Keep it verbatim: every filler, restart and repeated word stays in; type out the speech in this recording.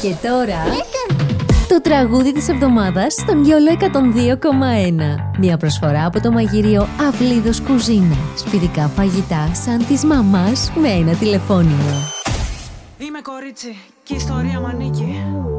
Και τώρα το τραγούδι της εβδομάδας στον Γιόλο εκατόν δύο κόμμα ένα. Μια προσφορά από το μαγειρίο Αυλίδος Κουζίνα. Σπιτικά φαγητά σαν της μαμάς με ένα τηλεφώνημα. Είμαι κορίτσι και η ιστορία μ' ανήκει.